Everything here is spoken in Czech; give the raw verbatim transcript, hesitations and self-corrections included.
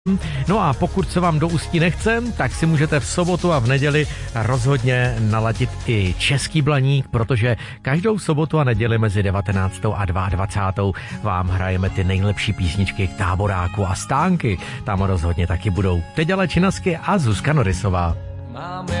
No a pokud se vám do Ústí nechce, tak si můžete v sobotu a v neděli rozhodně naladit i český Blaník, protože každou sobotu a neděli mezi devatenáctou a dvacátou druhou vám hrajeme ty nejlepší písničky k Táboráku a Stánky. Tam rozhodně taky budou Teď ale Činasky a Zuzka Norisová. Máme